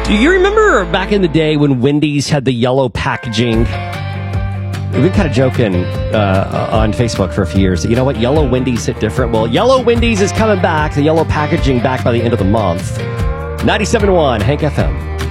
Do you remember back in the day when Wendy's had the yellow packaging? We've been kind of joking on Facebook for a few years. You know what? Yellow Wendy's hit different. Well, Yellow Wendy's is coming back. The yellow packaging back by the end of the month. 97.1 Hank FM.